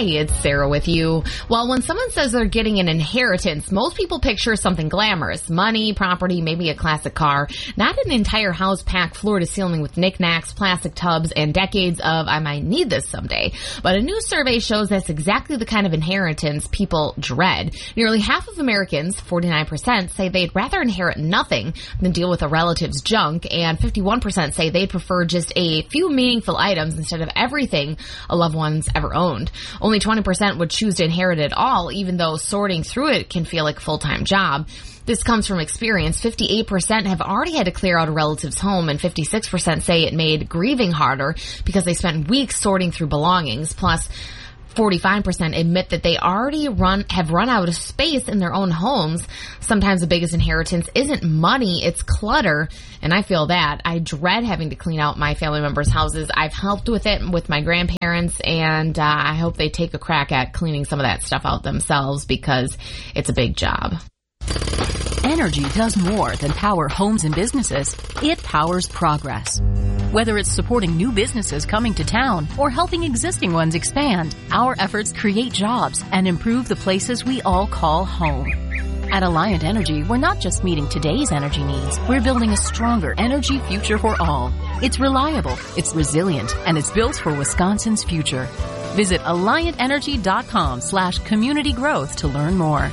it's Sarah with you. Well, when someone says they're getting an inheritance, most people picture something glamorous. Money, property, maybe a classic car. Not an entire house packed floor to ceiling with knickknacks, plastic tubs, and decades of I might need this someday. But a new survey shows that's exactly the kind of inheritance people dread. Nearly half of Americans, 49%, say they'd rather inherit nothing than deal with a relative's junk, and 51% say they'd prefer just a few meaningful items instead of everything a loved one's ever owned. Only 20% would choose to inherit it all, even though sorting through it can feel like a full-time job. This comes from experience. 58% have already had to clear out a relative's home, and 56% say it made grieving harder because they spent weeks sorting through belongings. Plus, 45% admit that they already have run out of space in their own homes. Sometimes the biggest inheritance isn't money, it's clutter, and I feel that. I dread having to clean out my family members' houses. I've helped with it with my grandparents, and I hope they take a crack at cleaning some of that stuff out themselves because it's a big job. Energy does more than power homes and businesses. It powers progress. Whether it's supporting new businesses coming to town or helping existing ones expand, our efforts create jobs and improve the places we all call home. At Alliant Energy, we're not just meeting today's energy needs. We're building a stronger energy future for all. It's reliable, it's resilient, and it's built for Wisconsin's future. Visit AlliantEnergy.com/community growth to learn more.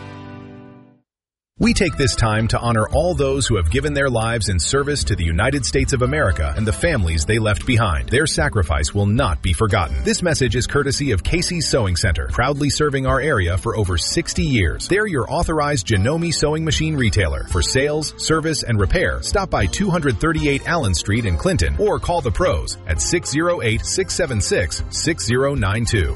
We take this time to honor all those who have given their lives in service to the United States of America and the families they left behind. Their sacrifice will not be forgotten. This message is courtesy of Casey's Sewing Center, proudly serving our area for over 60 years. They're your authorized Janome sewing machine retailer. For sales, service, and repair, stop by 238 Allen Street in Clinton or call the pros at 608-676-6092.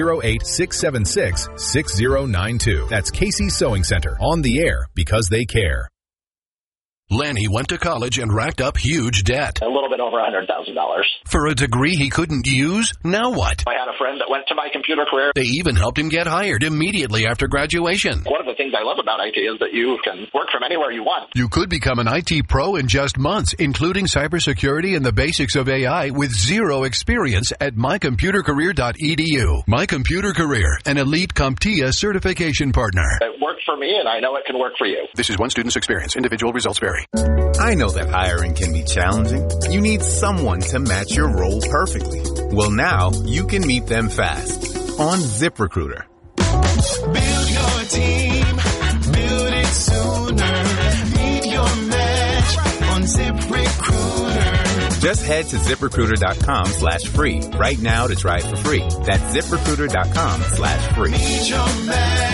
608-676-6092. That's Casey's Sewing Center, on the air because they care. Lanny went to college and racked up huge debt. A little bit over $100,000. For a degree he couldn't use? Now what? I had a friend that went to My Computer Career. They even helped him get hired immediately after graduation. One of the things I love about IT is that you can work from anywhere you want. You could become an IT pro in just months, including cybersecurity and the basics of AI with zero experience at mycomputercareer.edu. My Computer Career, an elite CompTIA certification partner. It worked for me, and I know it can work for you. This is one student's experience. Individual results vary. I know that hiring can be challenging. You need someone to match your role perfectly. Well, now you can meet them fast on ZipRecruiter. Build your team, build it sooner. Meet your match on ZipRecruiter. Just head to ZipRecruiter.com/free right now to try it for free. That's ZipRecruiter.com/free. Meet your match.